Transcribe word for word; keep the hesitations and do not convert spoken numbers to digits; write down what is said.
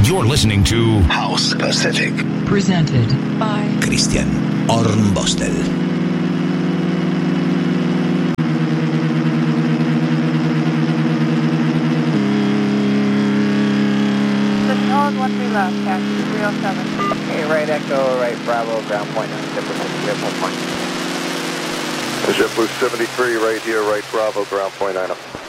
You're listening to House Pacific. Presented by Christian Armbostel. one three left, taxi three oh seven. Okay, right Echo, right Bravo, ground point on JetBlue point. JetBlue seventy-three, right here, right Bravo, ground point nine oh.